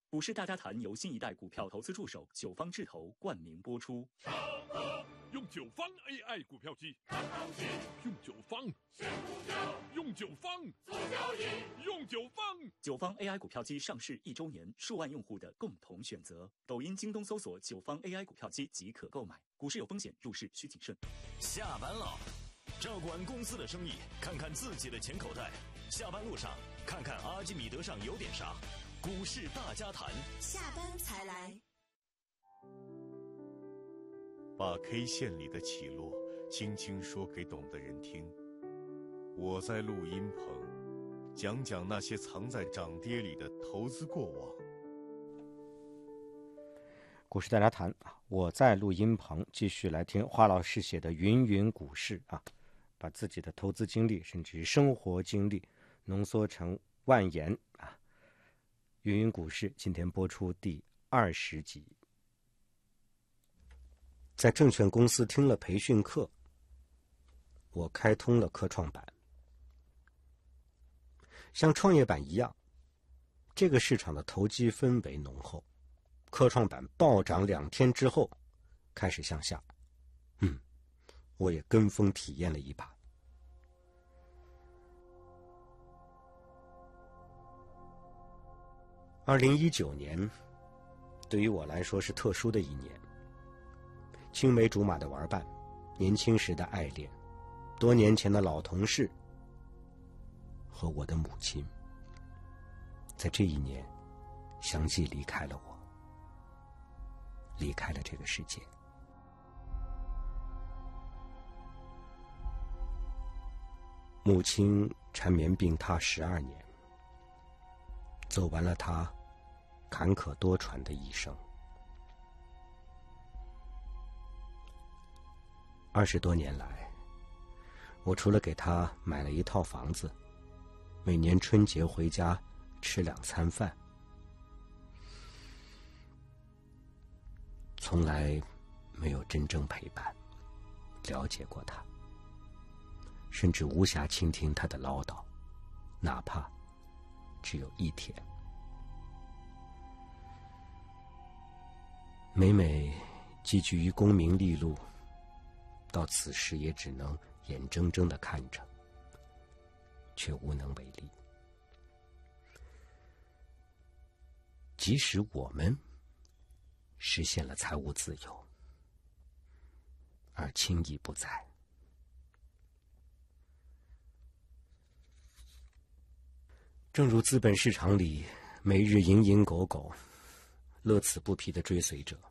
股市大家谈由新一代股票投资助手九方智投冠名播出。 用九方 AI 股票机，用九方用九方用九方。 九方 AI 股票机上市1周年，数万用户的共同选择。抖音、京东搜索九方 AI 股票机即可购买。股市有风险，入市需谨慎。 下班了，照管公司的生意，看看自己的钱口袋。下班路上，看看阿基米德上有点啥。股市大家谈， 下班才来。 把 K 线里的起落轻轻说给懂的人听。我在录音棚讲讲那些藏在涨跌里的投资过往。 股市大家谈，我在录音棚继续来听华老师写的云云股市啊，把自己的投资经历甚至生活经历浓缩成万言啊。云云股市今天播出第20集。在证券公司听了培训课，我开通了科创板。像创业板一样，这个市场的投机氛围浓厚。科创板暴涨2天之后开始向下，我也跟风体验了一把。2019年对于我来说是特殊的一年。青梅竹马的玩伴，年轻时的爱恋，多年前的老同事和我的母亲，在这一年相继离开了我，离开了这个世界。母亲缠绵病榻12年，走完了她坎坷多舛的一生。20多年来，我除了给她买了一套房子，每年春节回家吃2餐饭，从来没有真正陪伴了解过她，甚至无暇倾听她的唠叨，哪怕只有1天。每每寄居于功名利禄，到此时也只能眼睁睁地看着，却无能为力。即使我们实现了财务自由，而轻易不在。正如资本市场里每日蝇营狗苟，乐此不疲的追随者，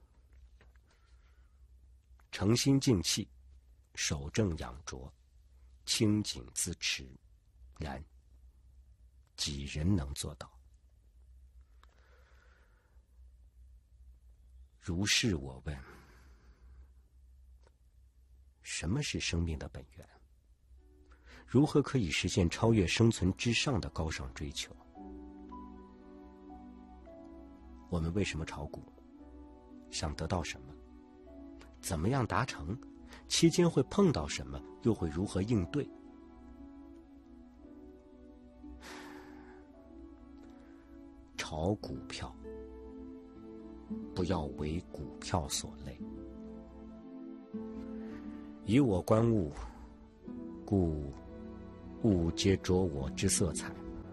诚心静气，守正养拙，清静自持，然几人能做到？如是我问，什么是生命的本源？如何可以实现超越生存之上的高尚追求？我们为什么炒股？想得到什么？怎么样达成？期间会碰到什么？又会如何应对？炒股票，不要为股票所累。以我观物，故物皆着我之色彩；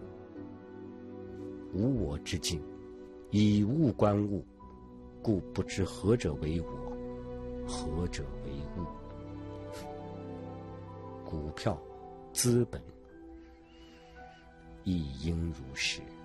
无我之境，以物观物，故不知何者为我，何者为物。股票、资本亦应如是。